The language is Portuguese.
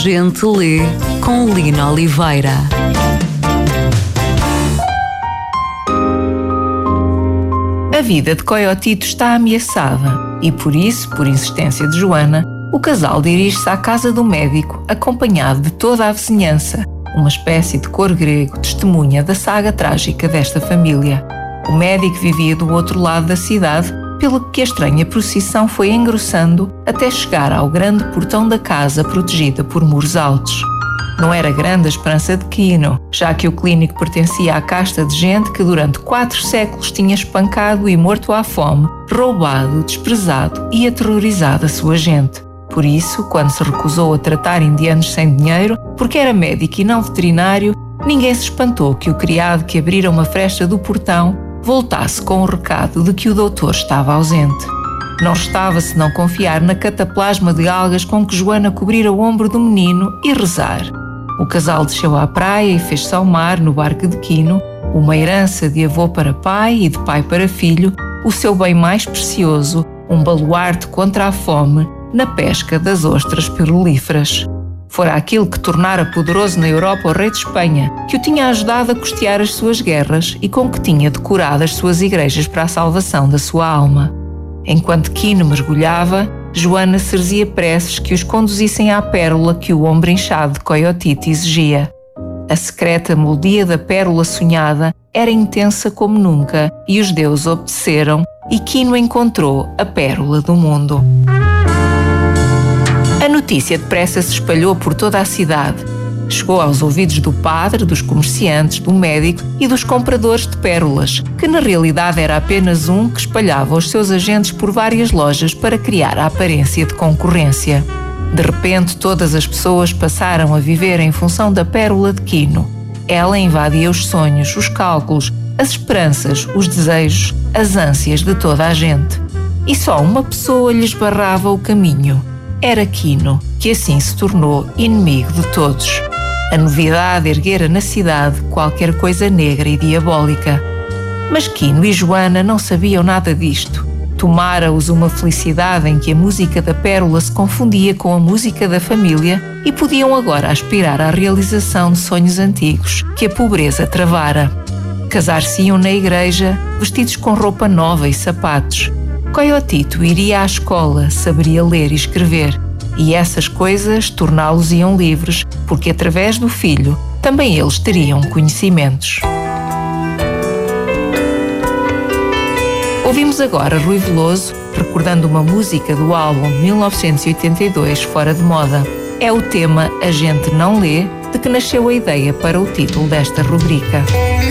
gente lê com Lina Oliveira. A vida de Coiotito está ameaçada e por isso, por insistência de Joana, o casal dirige-se à casa do médico acompanhado de toda a vizinhança, uma espécie de coro grego testemunha da saga trágica desta família. O médico vivia do outro lado da cidade, pelo que a estranha procissão foi engrossando até chegar ao grande portão da casa protegida por muros altos. Não era grande a esperança de Quino, já que o clínico pertencia à casta de gente que durante 4 séculos tinha espancado e morto à fome, roubado, desprezado e aterrorizado a sua gente. Por isso, quando se recusou a tratar indianos sem dinheiro, porque era médico e não veterinário, ninguém se espantou que o criado que abrira uma fresta do portão voltasse com o recado de que o doutor estava ausente. Não restava senão confiar na cataplasma de algas com que Joana cobrira o ombro do menino e rezar. O casal desceu à praia e fez-se ao mar no barco de Quino, uma herança de avô para pai e de pai para filho, o seu bem mais precioso, um baluarte contra a fome, na pesca das ostras pirulíferas. Fora aquilo que tornara poderoso na Europa o rei de Espanha, que o tinha ajudado a custear as suas guerras e com que tinha decorado as suas igrejas para a salvação da sua alma. Enquanto Quino mergulhava, Joana cerzia preces que os conduzissem à pérola que o ombro inchado de Coiotito exigia. A secreta melodia da pérola sonhada era intensa como nunca e os deuses obedeceram e Quino encontrou a pérola do mundo. A notícia depressa se espalhou por toda a cidade. Chegou aos ouvidos do padre, dos comerciantes, do médico e dos compradores de pérolas, que na realidade era apenas um que espalhava os seus agentes por várias lojas para criar a aparência de concorrência. De repente, todas as pessoas passaram a viver em função da pérola de Quino. Ela invadia os sonhos, os cálculos, as esperanças, os desejos, as ânsias de toda a gente. E só uma pessoa lhes barrava o caminho. Era Quino, que assim se tornou inimigo de todos. A novidade erguera na cidade qualquer coisa negra e diabólica. Mas Quino e Joana não sabiam nada disto. Tomara-os uma felicidade em que a música da pérola se confundia com a música da família e podiam agora aspirar à realização de sonhos antigos que a pobreza travara. Casar-se-iam na igreja, vestidos com roupa nova e sapatos. Coiotito iria à escola, saberia ler e escrever, e essas coisas torná-los-iam livres, porque através do filho também eles teriam conhecimentos. Ouvimos agora Rui Veloso, recordando uma música do álbum de 1982, Fora de Moda. É o tema A Gente Não Lê, de que nasceu a ideia para o título desta rubrica.